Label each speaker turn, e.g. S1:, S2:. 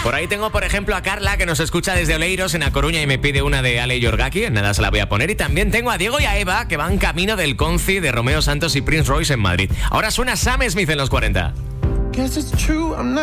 S1: Por ahí tengo, por ejemplo, a Carla, que nos escucha desde Oleiros, en A Coruña, y me pide una de Ale Yorgaki. En nada se la voy a poner. Y también tengo a Diego y a Eva, que van camino del Conci de Romeo Santos y Prince Royce en Madrid. Ahora suena Sam Smith en los 40.